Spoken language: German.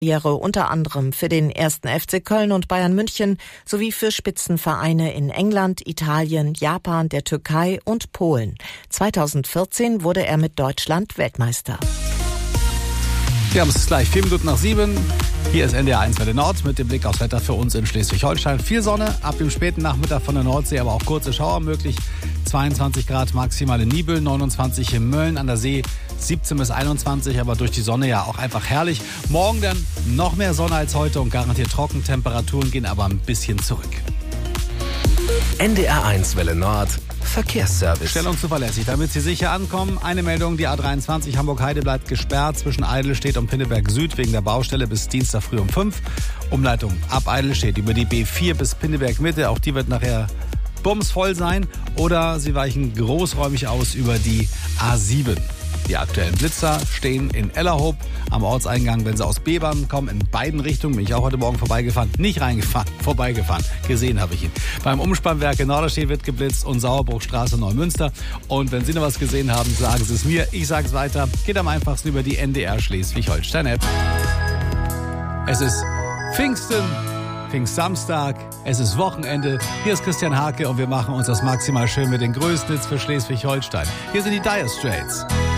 Karriere unter anderem für den 1. FC Köln und Bayern München sowie für Spitzenvereine in England, Italien, Japan, der Türkei und Polen. 2014 wurde er mit Deutschland Weltmeister. Wir haben es gleich 4 Minuten nach 7. Hier ist NDR 1 Welle Nord mit dem Blick aufs Wetter für uns in Schleswig-Holstein. Viel Sonne, ab dem späten Nachmittag von der Nordsee, aber auch kurze Schauer möglich. 22 Grad maximal in Nibel, 29 in Mölln an der See, 17 bis 21, aber durch die Sonne ja auch einfach herrlich. Morgen dann noch mehr Sonne als heute und garantiert trocken. Temperaturen gehen aber ein bisschen zurück. NDR 1 Welle Nord. Verkehrsservice. Schnell und zuverlässig, damit Sie sicher ankommen. Eine Meldung, die A23 Hamburg-Heide bleibt gesperrt zwischen Eidelstedt und Pinneberg Süd wegen der Baustelle bis Dienstag früh um 5. Umleitung ab Eidelstedt über die B4 bis Pinneberg Mitte. Auch die wird nachher bumsvoll sein. Oder Sie weichen großräumig aus über die A7. Die aktuellen Blitzer stehen in Ellerhoop am Ortseingang, wenn Sie aus Bebern kommen, in beiden Richtungen. Bin ich auch heute Morgen vorbeigefahren, nicht reingefahren, vorbeigefahren. Gesehen habe ich ihn. Beim Umspannwerk in Norderstedt wird geblitzt und Sauerbruchstraße Neumünster. Und wenn Sie noch was gesehen haben, sagen Sie es mir. Ich sage es weiter. Geht am einfachsten über die NDR Schleswig-Holstein-App. Es ist Pfingsten. Pfingstsamstag, es ist Wochenende. Hier ist Christian Hake und wir machen uns das maximal schön mit den größten Hits für Schleswig-Holstein. Hier sind die Dire Straits.